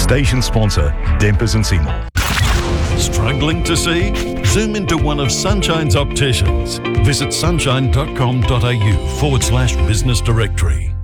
Station sponsor, Dempers and Seymour. Struggling to see? Zoom into one of Sunshine's opticians. Visit sunshine.com.au/business directory.